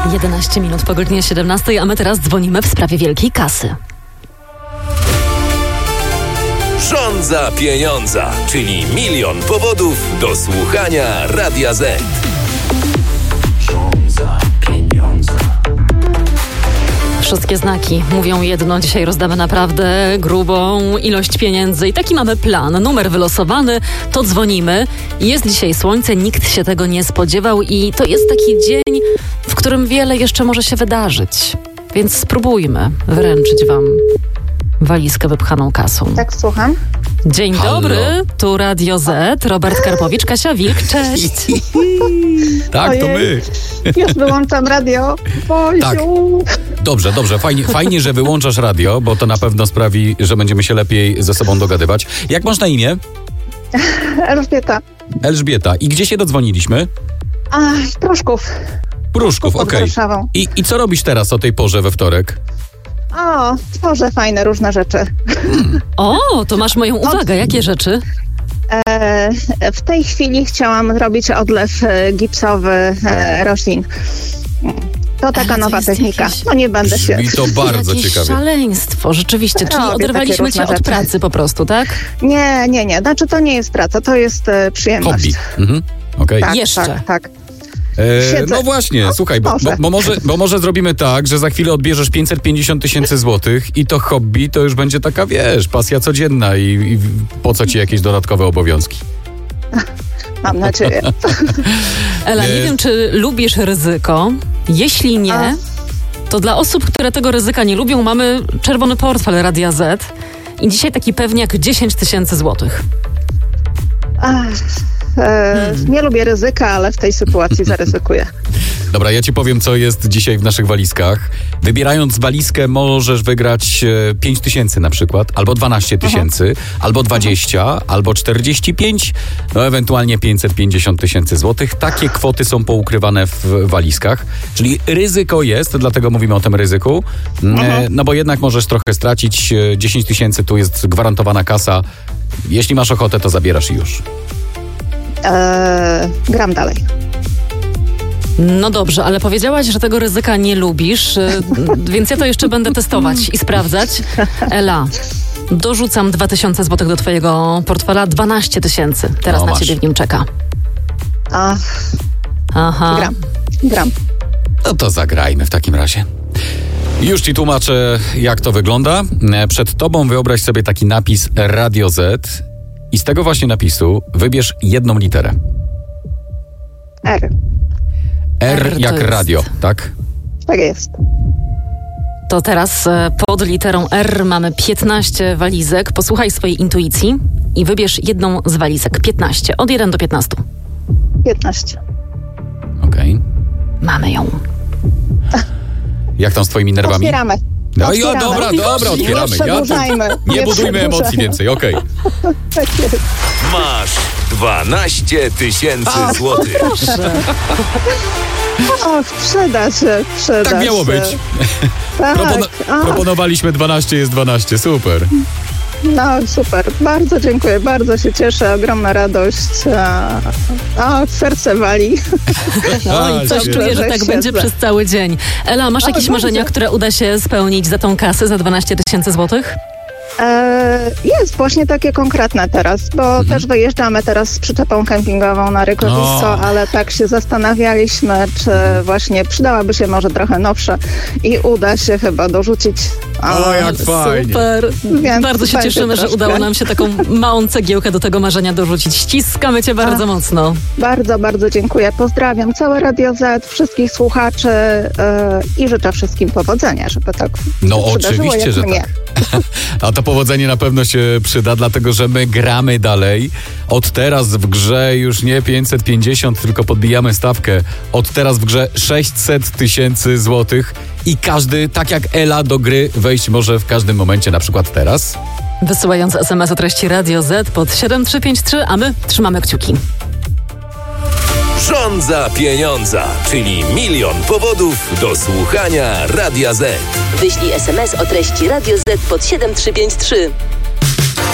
11 minut po godzinie 17, a my teraz dzwonimy w sprawie wielkiej kasy. Żądza pieniądza, czyli 1 000 000 powodów do słuchania Radia Z. Żądza pieniądza. Wszystkie znaki mówią jedno. Dzisiaj rozdamy naprawdę grubą ilość pieniędzy i taki mamy plan. Numer wylosowany, to dzwonimy. Jest dzisiaj słońce, nikt się tego nie spodziewał i to jest taki dzień, w którym wiele jeszcze może się wydarzyć. Więc spróbujmy wręczyć wam walizkę wypchaną kasą. Tak, słucham. Dzień dobry, tu Radio Z, Robert Karpowicz, Kasia Wilk, cześć. Tak, to my. Już wyłączam radio. Boziu. Tak. Dobrze, fajnie, że wyłączasz radio, bo to na pewno sprawi, że będziemy się lepiej ze sobą dogadywać. Jak masz na imię? Elżbieta. I gdzie się dodzwoniliśmy? Pruszków, okej. I co robisz teraz o tej porze we wtorek? O, tworzę fajne różne rzeczy. O, to masz moją uwagę. Jakie rzeczy? W tej chwili chciałam robić odlew gipsowy roślin. To taka nowa technika. No nie będę się... Brzmi to bardzo Jakieś ciekawie. szaleństwo, rzeczywiście. Czyli oderwaliśmy cię od pracy po prostu, tak? Nie. Znaczy to nie jest praca, to jest przyjemność. Hobby. Okej. Tak, Jeszcze. Tak. No właśnie, słuchaj, bo może zrobimy tak, że za chwilę odbierzesz 550 000 złotych i to hobby to już będzie taka, pasja codzienna i po co ci jakieś dodatkowe obowiązki? Mam nadzieję. Ela, nie wiem, czy lubisz ryzyko. Jeśli nie, to dla osób, które tego ryzyka nie lubią, mamy czerwony portfel Radia Z i dzisiaj taki pewniak 10 000 złotych. Nie lubię ryzyka, ale w tej sytuacji zaryzykuję. Dobra, ja ci powiem, co jest dzisiaj w naszych walizkach. Wybierając walizkę możesz wygrać 5 000 na przykład, albo 12 000, albo 20, albo 45, no ewentualnie 550 000 złotych. Takie kwoty są poukrywane w walizkach, czyli ryzyko jest, dlatego mówimy o tym ryzyku, no bo jednak możesz trochę stracić. 10 000 tu jest gwarantowana kasa. Jeśli masz ochotę, to zabierasz już. Gram dalej. No dobrze, ale powiedziałaś, że tego ryzyka nie lubisz, więc ja to jeszcze będę testować i sprawdzać. Ela, dorzucam 2000 złotych do twojego portfela, 12 000. Teraz na ciebie w nim czeka. Aha. Gram. No to zagrajmy w takim razie. Już ci tłumaczę, jak to wygląda. Przed tobą wyobraź sobie taki napis Radio Z i z tego właśnie napisu wybierz jedną literę. R jak jest radio, tak? Tak jest. To teraz pod literą R mamy 15 walizek. Posłuchaj swojej intuicji i wybierz jedną z walizek. 15. Od 1 do 15. 15. Okej. Mamy ją. Jak tam z twoimi nerwami? Otwieramy. No i dobra, otwieramy. Nie budujmy emocji więcej, okej. Tak jest. Masz 12 000 złotych. Przyda się. Tak miało być. Tak. Proponowaliśmy 12 jest 12, super. No super, bardzo dziękuję, bardzo się cieszę, ogromna radość. Serce wali. No i coś czuję, że tak będzie przez cały dzień. Ela, masz jakieś marzenia, które uda się spełnić za tą kasę, za 12 000 złotych? Jest właśnie takie konkretne teraz, bo też wyjeżdżamy teraz z przyczepą kempingową na Rykowisko, ale tak się zastanawialiśmy, czy właśnie przydałaby się może trochę nowsza i uda się chyba dorzucić. Jak fajnie. Super. Więc bardzo się cieszymy, troszkę. że udało nam się taką małą cegiełkę do tego marzenia dorzucić. Ściskamy cię bardzo mocno. Bardzo, bardzo dziękuję. Pozdrawiam całe Radio Z, wszystkich słuchaczy i życzę wszystkim powodzenia, żeby tak No się przydarzyło, oczywiście, jak że mnie. tak. A to powodzenie na pewno się przyda, dlatego że my gramy dalej. Od teraz w grze już nie 550, tylko podbijamy stawkę. Od teraz w grze 600 000 złotych i każdy, tak jak Ela, do gry wejść może w każdym momencie, na przykład teraz. Wysyłając SMS o treści Radio Z pod 7353, a my trzymamy kciuki. Żądza pieniądza, czyli 1 000 000 powodów do słuchania Radia Z. Wyślij SMS o treści Radio Z pod 7353.